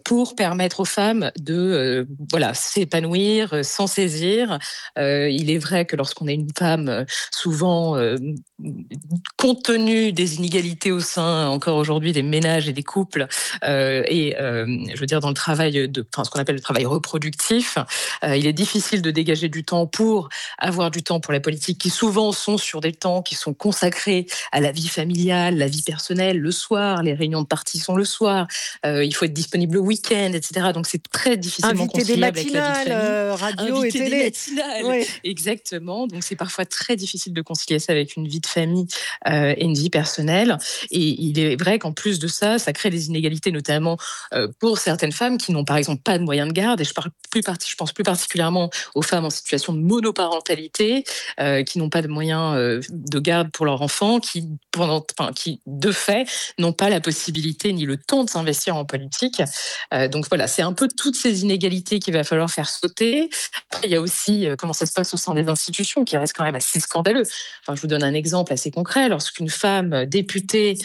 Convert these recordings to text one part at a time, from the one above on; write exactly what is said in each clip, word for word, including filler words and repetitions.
pour permettre aux femmes de euh, voilà, s'épanouir, euh, s'en saisir. Euh, il est vrai que lorsqu'on est une femme, euh, souvent, euh, compte tenu des inégalités au sein, encore aujourd'hui, des ménages et des couples, euh, et euh, je veux dire dans le travail, de, enfin, ce qu'on appelle le travail reproductif, euh, il est difficile de dégager du temps pour avoir du temps pour la politique, qui souvent sont sur des temps qui sont consacrés à la vie familiale, la vie personnelle, le soir, les réunions de parti sont le soir, euh, il faut être disponible le week-end, et cetera. Donc c'est très difficilement Inviter des conciliable avec la vie de matinales, famille. euh, radio Inviter et des télé. matinales, Oui. exactement. Donc c'est parfois très difficile de concilier ça avec une vie de famille euh, et une vie personnelle. Et il est vrai qu'en plus de ça, ça crée des inégalités, notamment euh, pour certaines femmes qui n'ont par exemple pas de moyens de garde. Et je, parle plus parti, je pense plus particulièrement aux femmes en situation de monoparentalité, euh, qui n'ont pas de moyens euh, de garde pour leurs enfants, qui, pendant, enfin, qui de fait n'ont pas la possibilité ni le temps de s'investir en politique. Euh, donc voilà, c'est un peu toutes ces inégalités qu'il va falloir faire sauter. Après, il y a aussi euh, comment ça se passe au sein des institutions, qui reste quand même assez scandaleux. Enfin, je vous donne un exemple assez concret. Lorsqu'une femme députée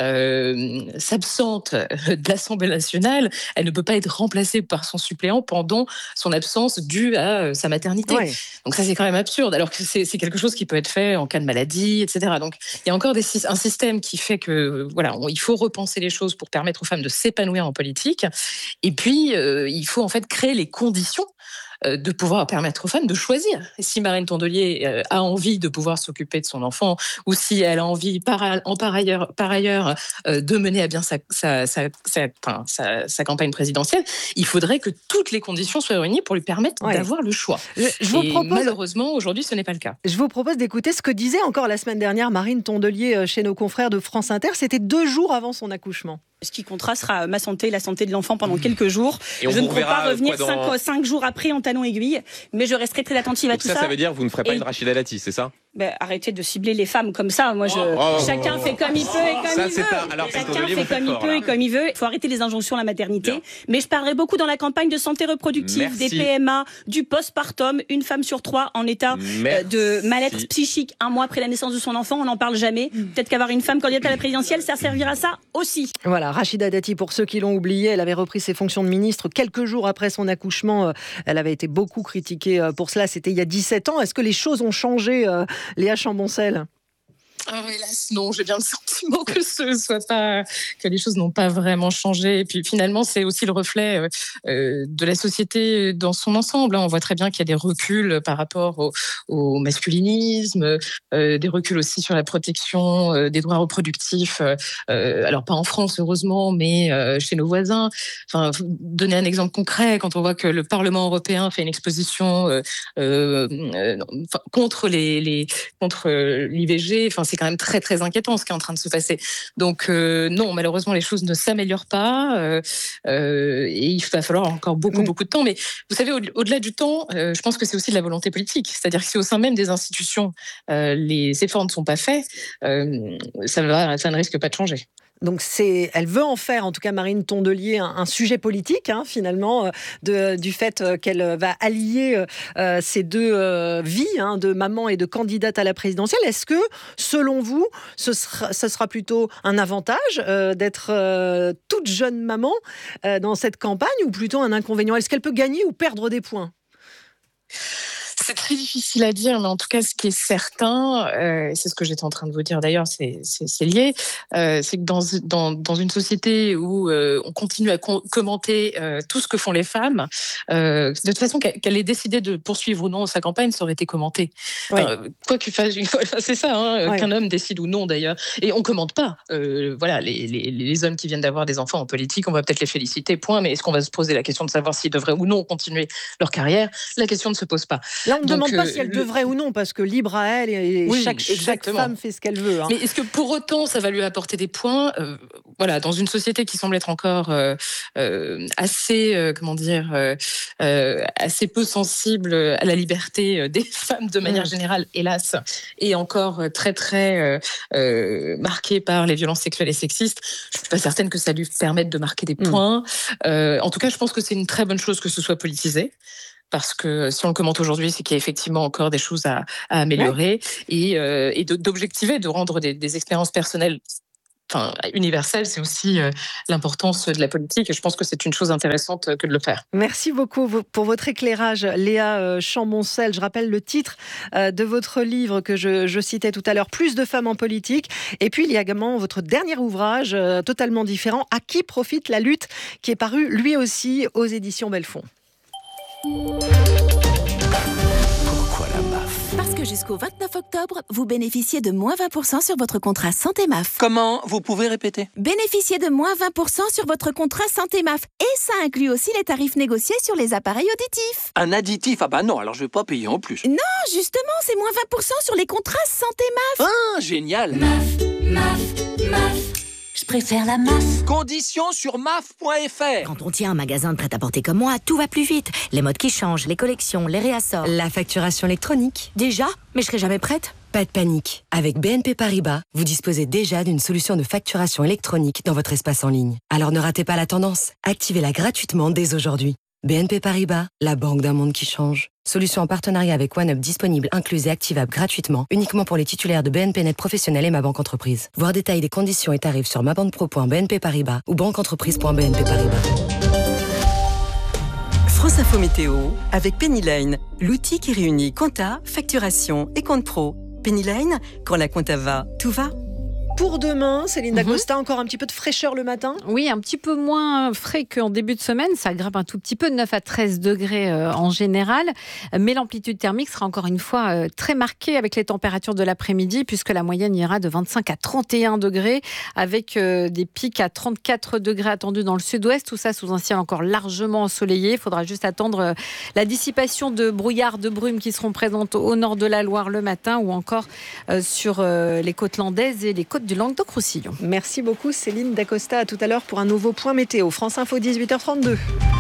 euh, s'absente de l'Assemblée nationale, elle ne peut pas être remplacée par son suppléant pendant son absence due à euh, sa maternité. Ouais. Donc ça, c'est quand même absurde, alors que c'est, c'est quelque chose qui peut être fait en cas de maladie, et cetera. Donc il y a encore des, un système qui fait que voilà, on, il faut repenser les choses pour permettre aux femmes de s'épanouir en politique. Et puis, euh, il faut en fait créer les conditions euh, de pouvoir permettre aux femmes de choisir. Et si Marine Tondelier euh, a envie de pouvoir s'occuper de son enfant, ou si elle a envie, par, en par ailleurs, par ailleurs euh, de mener à bien sa, sa, sa, sa, enfin, sa, sa campagne présidentielle, il faudrait que toutes les conditions soient réunies pour lui permettre Ouais. d'avoir le choix. Je, je vous Et propose, malheureusement, aujourd'hui, ce n'est pas le cas. Je vous propose d'écouter ce que disait encore la semaine dernière Marine Tondelier chez nos confrères de France Inter. C'était deux jours avant son accouchement. Ce qui comptera sera ma santé et la santé de l'enfant pendant quelques jours. Et on je ne vous compte pas reverra revenir quoi dans- cinq, cinq jours après en talons aiguilles, mais je resterai très attentive à Donc tout ça, ça. ça veut dire que vous ne ferez pas Et- une Rachida Dati, c'est ça? Ben, arrêtez de cibler les femmes comme ça. Moi, je... Oh, chacun oh, fait comme il peut et comme ça, il c'est veut. un- alors, Chacun Tondelier, fait vous faites comme il fort, peut là. et comme il veut. Il faut arrêter les injonctions à la maternité. Bien. Mais je parlerai beaucoup dans la campagne de santé reproductive, Merci. des P M A, du postpartum. Une femme sur trois en état euh, Merci. de mal-être psychique un mois après la naissance de son enfant. On n'en parle jamais. Peut-être qu'avoir une femme candidate à la présidentielle, ça servira à ça aussi. Voilà, Rachida Dati, pour ceux qui l'ont oublié, elle avait repris ses fonctions de ministre quelques jours après son accouchement. Elle avait été beaucoup critiquée pour cela, c'était il y a dix-sept ans. Est-ce que les choses ont changé, euh, Léa Chamboncel ? Oh, hélas, non, j'ai bien le sentiment que ce soit pas, que les choses n'ont pas vraiment changé. Et puis finalement, c'est aussi le reflet euh, euh, de la société dans son ensemble. On voit très bien qu'il y a des reculs par rapport au, au masculinisme, euh, des reculs aussi sur la protection euh, des droits reproductifs. Euh, alors pas en France, heureusement, mais euh, chez nos voisins. Enfin, donner un exemple concret, quand on voit que le Parlement européen fait une exposition euh, euh, euh, contre les, les contre l'I V G. Enfin, c'est quand même très très inquiétant ce qui est en train de se passer. Donc euh, non, malheureusement les choses ne s'améliorent pas euh, euh, et il va falloir encore beaucoup Mm. beaucoup de temps. Mais vous savez, au- au-delà du temps, euh, je pense que c'est aussi de la volonté politique. C'est-à-dire que si au sein même des institutions euh, les efforts ne sont pas faits, euh, ça, va, ça ne risque pas de changer. Donc c'est, elle veut en faire, en tout cas Marine Tondelier, un, un sujet politique, hein, finalement, euh, de, du fait euh, qu'elle va allier euh, ces deux euh, vies, hein, de maman et de candidate à la présidentielle. Est-ce que, selon vous, ce sera, ce sera plutôt un avantage euh, d'être euh, toute jeune maman euh, dans cette campagne, ou plutôt un inconvénient ? Est-ce qu'elle peut gagner ou perdre des points ? C'est très difficile à dire, mais en tout cas, ce qui est certain, euh, et c'est ce que j'étais en train de vous dire d'ailleurs, c'est, c'est, c'est lié, euh, c'est que dans, dans, dans une société où euh, on continue à com- commenter euh, tout ce que font les femmes, euh, de toute façon, qu'elle, qu'elle ait décidé de poursuivre ou non sa campagne, ça aurait été commenté. Oui. Enfin, quoi qu'il fasse, c'est ça, hein, Oui. qu'un homme décide ou non d'ailleurs. Et on commente pas. Euh, voilà, les, les, les hommes qui viennent d'avoir des enfants en politique, on va peut-être les féliciter, point, mais est-ce qu'on va se poser la question de savoir s'ils devraient ou non continuer leur carrière ? La question ne se pose pas. Là, on ne Donc, demande pas euh, si elle le- devrait ou non, parce que libre à elle, et Oui, chaque, chaque exactement. femme fait ce qu'elle veut. Hein. Mais est-ce que pour autant ça va lui apporter des points ? Euh, Voilà, dans une société qui semble être encore euh, euh, assez, euh, comment dire, euh, euh, assez peu sensible à la liberté euh, des femmes de manière Mmh. générale, hélas, et encore euh, très très euh, euh, marquée par les violences sexuelles et sexistes. Je suis pas certaine que ça lui permette de marquer des Mmh. points. Euh, en tout cas, je pense que c'est une très bonne chose que ce soit politisé. Parce que si on le commente aujourd'hui, c'est qu'il y a effectivement encore des choses à, à améliorer, et, euh, et de- d'objectiver, de rendre des, des expériences personnelles enfin, universelle, c'est aussi euh, l'importance de la politique. Et je pense que c'est une chose intéressante que de le faire. Merci beaucoup pour votre éclairage, Léa Chamboncel. Je rappelle le titre de votre livre que je, je citais tout à l'heure, Plus de femmes en politique. Et puis, il y a également votre dernier ouvrage, totalement différent, À qui profite la lutte, qui est paru lui aussi aux éditions Belfond. Pourquoi la M A F ? Parce que jusqu'au vingt-neuf octobre, vous bénéficiez de moins vingt pour cent sur votre contrat Santé M A F. Comment ? Vous pouvez répéter ? Bénéficiez de moins vingt pour cent sur votre contrat Santé M A F. Et ça inclut aussi les tarifs négociés sur les appareils auditifs. Un additif ? Ah bah non, alors je vais pas payer en plus. Non, justement, c'est moins vingt pour cent sur les contrats Santé M A F. Ah, génial ! M A F, M A F, M A F. Je préfère la M A F. Conditions sur M A F point F R. Quand on tient un magasin de prêt-à-porter comme moi, tout va plus vite. Les modes qui changent, les collections, les réassorts. La facturation électronique. Déjà ? Mais je serai jamais prête ? Pas de panique. Avec B N P Paribas, vous disposez déjà d'une solution de facturation électronique dans votre espace en ligne. Alors ne ratez pas la tendance. Activez-la gratuitement dès aujourd'hui. B N P Paribas, la banque d'un monde qui change. Solution en partenariat avec OneUp disponible, incluse et activable gratuitement, uniquement pour les titulaires de B N P Net Professionnel et Ma Banque Entreprise. Voir détails des conditions et tarifs sur mabanquepro point b n p paribas ou banqueentreprise point b n p paribas. France Info Météo avec Penny Lane, l'outil qui réunit compta, facturation et compte pro. Penny Lane, quand la compta va, tout va. Pour demain, Céline Dacosta, mm-hmm. encore un petit peu de fraîcheur le matin ? Oui, un petit peu moins frais qu'en début de semaine. Ça grimpe un tout petit peu, de neuf à treize degrés euh, en général. Mais l'amplitude thermique sera encore une fois euh, très marquée avec les températures de l'après-midi, puisque la moyenne ira de vingt-cinq à trente et un degrés, avec euh, des pics à trente-quatre degrés attendus dans le sud-ouest. Tout ça sous un ciel encore largement ensoleillé. Il faudra juste attendre euh, la dissipation de brouillards, de brumes qui seront présentes au nord de la Loire le matin, ou encore euh, sur euh, les côtes landaises et les côtes du Languedoc-Roussillon. Merci beaucoup Céline Dacosta. À tout à l'heure pour un nouveau point météo. France Info, dix-huit heures trente-deux.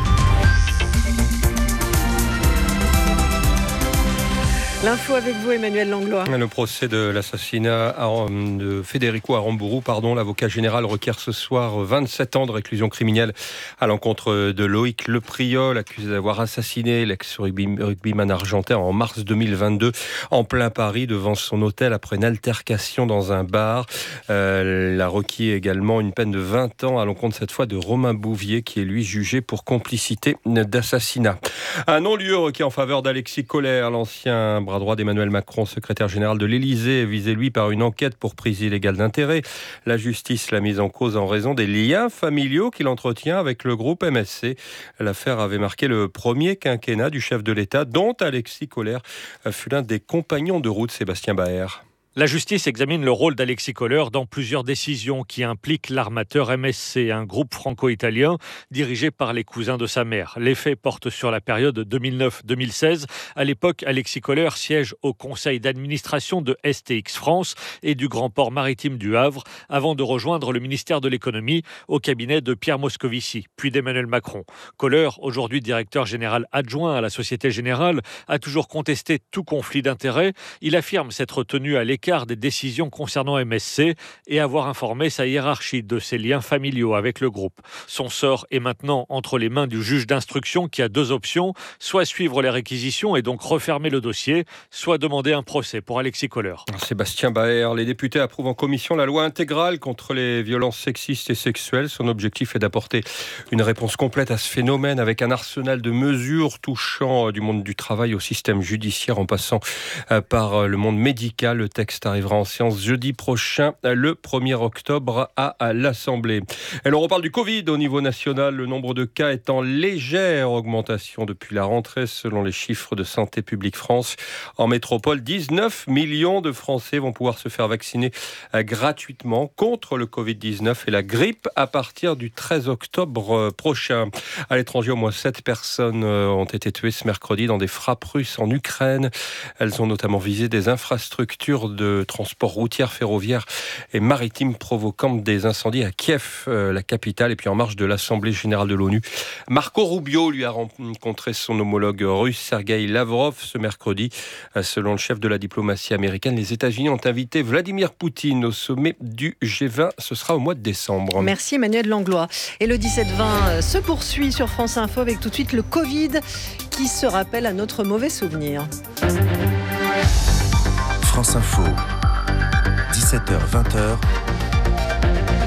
L'info avec vous, Emmanuel Langlois. Le procès de l'assassinat de Federico Aramburu, pardon, l'avocat général requiert ce soir vingt-sept ans de réclusion criminelle à l'encontre de Loïc Lepriol, accusé d'avoir assassiné l'ex-rugbyman argentin en mars deux mille vingt-deux en plein Paris devant son hôtel après une altercation dans un bar. Euh, il a requis également une peine de vingt ans à l'encontre cette fois de Romain Bouvier, qui est lui jugé pour complicité d'assassinat. Un non-lieu requis en faveur d'Alexis Kohler, l'ancien bras droit d'Emmanuel Macron, secrétaire général de l'Élysée, visé lui par une enquête pour prise illégale d'intérêt. La justice l'a mise en cause en raison des liens familiaux qu'il entretient avec le groupe M S C. L'affaire avait marqué le premier quinquennat du chef de l'État, dont Alexis Kohler fut l'un des compagnons de route, Sébastien Baer. La justice examine le rôle d'Alexis Kohler dans plusieurs décisions qui impliquent l'armateur M S C, un groupe franco-italien dirigé par les cousins de sa mère. Les faits portent sur la période deux mille neuf deux mille seize. À l'époque, Alexis Kohler siège au conseil d'administration de S T X France et du Grand Port Maritime du Havre avant de rejoindre le ministère de l'économie au cabinet de Pierre Moscovici, puis d'Emmanuel Macron. Kohler, aujourd'hui directeur général adjoint à la Société Générale, a toujours contesté tout conflit d'intérêts. Il affirme s'être tenu à l'écart des décisions concernant M S C et avoir informé sa hiérarchie de ses liens familiaux avec le groupe. Son sort est maintenant entre les mains du juge d'instruction qui a deux options, soit suivre les réquisitions et donc refermer le dossier, soit demander un procès pour Alexis Kohler. Sébastien Baer, les députés approuvent en commission la loi intégrale contre les violences sexistes et sexuelles. Son objectif est d'apporter une réponse complète à ce phénomène avec un arsenal de mesures touchant du monde du travail au système judiciaire en passant par le monde médical. Le texte arrivera en séance jeudi prochain, le premier octobre, à l'Assemblée. Et l'on reparle du Covid au niveau national. Le nombre de cas est en légère augmentation depuis la rentrée, selon les chiffres de Santé publique France. En métropole, dix-neuf millions de Français vont pouvoir se faire vacciner gratuitement contre le covid dix-neuf et la grippe à partir du treize octobre prochain. À l'étranger, au moins sept personnes ont été tuées ce mercredi dans des frappes russes en Ukraine. Elles ont notamment visé des infrastructures de de transport routier, ferroviaire et maritime, provoquant des incendies à Kiev, euh, la capitale, et puis en marge de l'Assemblée générale de l'ONU. Marco Rubio lui a rencontré son homologue russe Sergueï Lavrov ce mercredi. Euh, selon le chef de la diplomatie américaine, les États-Unis ont invité Vladimir Poutine au sommet du G vingt. Ce sera au mois de décembre. Merci Emmanuel Langlois. Et le dix-sept vingt se poursuit sur France Info avec tout de suite le Covid qui se rappelle à notre mauvais souvenir. France Info, dix-sept heures vingt.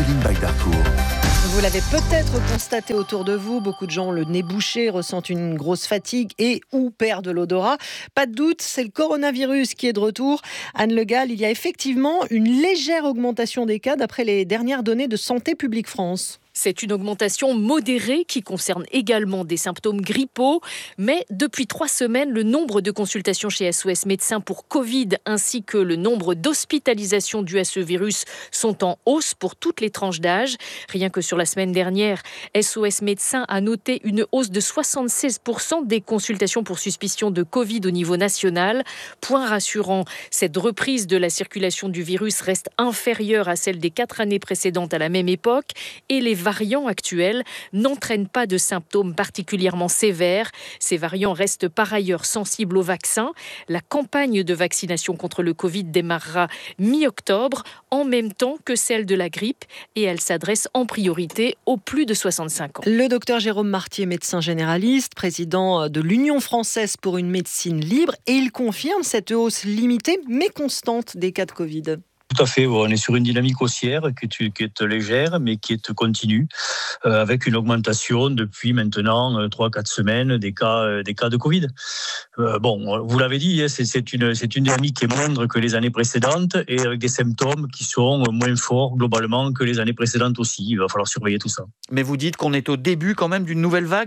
Céline Bagdarcourt. Vous l'avez peut-être constaté autour de vous, beaucoup de gens ont le nez bouché, ressentent une grosse fatigue et ou perdent l'odorat. Pas de doute, c'est le coronavirus qui est de retour. Anne Le Gall, il y a effectivement une légère augmentation des cas d'après les dernières données de Santé publique France. C'est une augmentation modérée qui concerne également des symptômes grippaux. Mais depuis trois semaines, le nombre de consultations chez S O S Médecins pour Covid ainsi que le nombre d'hospitalisations dues à ce virus sont en hausse pour toutes les tranches d'âge. Rien que sur la semaine dernière, S O S Médecins a noté une hausse de soixante-seize pour cent des consultations pour suspicion de Covid au niveau national. Point rassurant, cette reprise de la circulation du virus reste inférieure à celle des quatre années précédentes à la même époque et les variants actuels n'entraînent pas de symptômes particulièrement sévères. Ces variants restent par ailleurs sensibles au vaccin. La campagne de vaccination contre le Covid démarrera mi-octobre, en même temps que celle de la grippe, et elle s'adresse en priorité aux plus de soixante-cinq ans. Le docteur Jérôme Marty est médecin généraliste, président de l'Union française pour une médecine libre, et il confirme cette hausse limitée mais constante des cas de Covid. Tout à fait, on est sur une dynamique haussière qui est, qui est légère mais qui est continue, euh, avec une augmentation depuis maintenant euh, trois à quatre semaines des cas, euh, des cas de Covid. Euh, bon, vous l'avez dit, c'est, c'est, une, c'est une dynamique qui est moindre que les années précédentes et avec des symptômes qui sont moins forts globalement que les années précédentes aussi. Il va falloir surveiller tout ça. Mais vous dites qu'on est au début quand même d'une nouvelle vague ?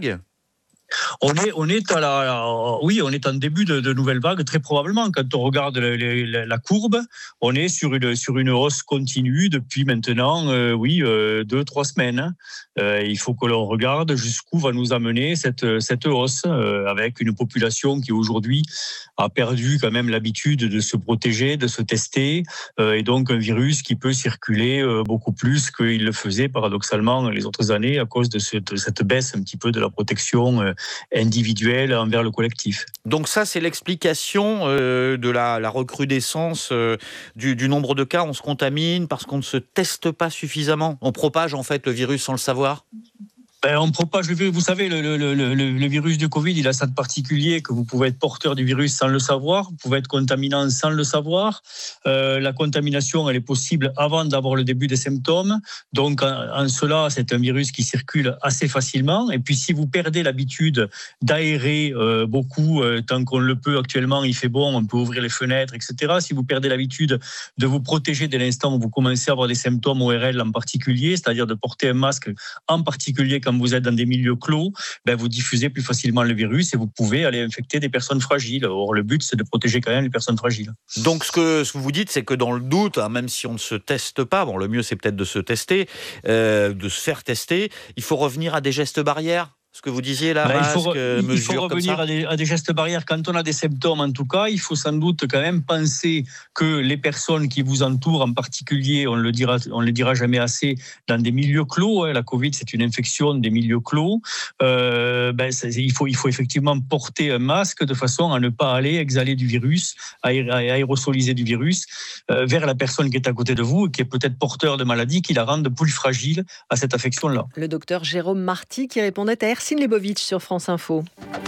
On est, on est à la, la, oui, on est en début de, de nouvelle vague, très probablement. Quand on regarde la, la, la courbe, on est sur une, sur une hausse continue depuis maintenant, euh, oui, euh, deux, trois semaines. Euh, il faut que l'on regarde jusqu'où va nous amener cette, cette hausse, euh, avec une population qui aujourd'hui a perdu quand même l'habitude de se protéger, de se tester, euh, et donc un virus qui peut circuler euh, beaucoup plus qu'il le faisait paradoxalement les autres années à cause de cette, de cette baisse un petit peu de la protection euh, individuelle envers le collectif. Donc ça, c'est l'explication euh, de la, la recrudescence euh, du, du nombre de cas. On se contamine parce qu'on ne se teste pas suffisamment. On propage en fait le virus sans le savoir. Ben, on propage le virus. Vous savez, le, le, le, le virus du Covid, il a ça de particulier que vous pouvez être porteur du virus sans le savoir, vous pouvez être contaminant sans le savoir. Euh, la contamination, elle est possible avant d'avoir le début des symptômes. Donc, en, en cela, c'est un virus qui circule assez facilement. Et puis, si vous perdez l'habitude d'aérer euh, beaucoup, euh, tant qu'on le peut actuellement, il fait bon, on peut ouvrir les fenêtres, et cetera. Si vous perdez l'habitude de vous protéger dès l'instant où vous commencez à avoir des symptômes O R L en particulier, c'est-à-dire de porter un masque en particulier quand vous êtes dans des milieux clos, ben vous diffusez plus facilement le virus et vous pouvez aller infecter des personnes fragiles. Or, le but, c'est de protéger quand même les personnes fragiles. Donc, ce que, ce que vous dites, c'est que dans le doute, hein, même si on ne se teste pas, bon, le mieux, c'est peut-être de se tester, euh, de se faire tester, il faut revenir à des gestes barrières. Ce que vous disiez là, ben, masque, il faut, mesure il faut revenir à des, à des gestes barrières quand on a des symptômes. En tout cas, il faut sans doute quand même penser que les personnes qui vous entourent, en particulier, on le dira, on le dira jamais assez, dans des milieux clos. Hein, la Covid, c'est une infection des milieux clos. Euh, ben, il faut, il faut effectivement porter un masque de façon à ne pas aller exhaler du virus, à aérosoliser du virus euh, vers la personne qui est à côté de vous et qui est peut-être porteur de maladie qui la rendent plus fragile à cette affection-là. Le docteur Jérôme Marty qui répondait à Ercine Lebovitch sur France Info.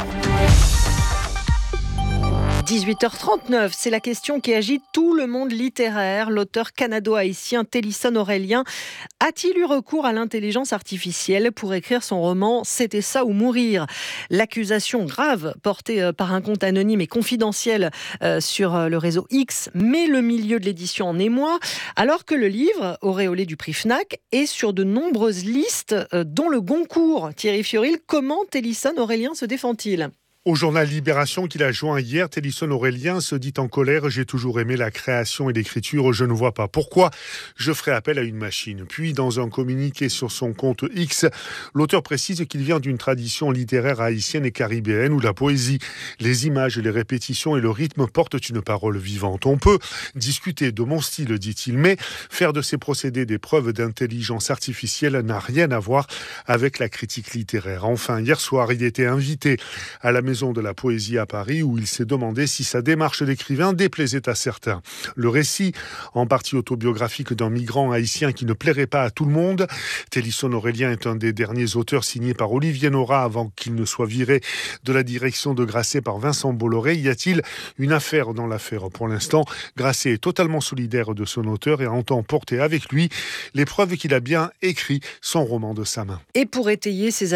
dix-huit heures trente-neuf, c'est la question qui agite tout le monde littéraire. L'auteur canado-haïtien Télisson Aurélien a-t-il eu recours à l'intelligence artificielle pour écrire son roman « C'était ça ou mourir ». L'accusation grave portée par un compte anonyme et confidentiel sur le réseau X met le milieu de l'édition en émoi, alors que le livre, auréolé du prix Fnac, est sur de nombreuses listes, dont le Goncourt. Thierry Fioril, comment Télisson Aurélien se défend-il ? Au journal Libération qu'il a joint hier, Télisson Aurélien se dit en colère « J'ai toujours aimé la création et l'écriture, je ne vois pas pourquoi je ferai appel à une machine ». Puis, dans un communiqué sur son compte X, l'auteur précise qu'il vient d'une tradition littéraire haïtienne et caribéenne où la poésie, les images, les répétitions et le rythme portent une parole vivante. On peut discuter de mon style, dit-il, mais faire de ces procédés des preuves d'intelligence artificielle n'a rien à voir avec la critique littéraire. Enfin, hier soir, il était invité à la Maison de la Poésie à Paris, où il s'est demandé si sa démarche d'écrivain déplaisait à certains. Le récit, en partie autobiographique d'un migrant haïtien qui ne plairait pas à tout le monde. Télisson Aurélien est un des derniers auteurs signés par Olivier Nora avant qu'il ne soit viré de la direction de Grasset par Vincent Bolloré. Y a-t-il une affaire dans l'affaire? Pour l'instant, Grasset est totalement solidaire de son auteur et entend porter avec lui les preuves qu'il a bien écrit son roman de sa main. Et pour étayer ses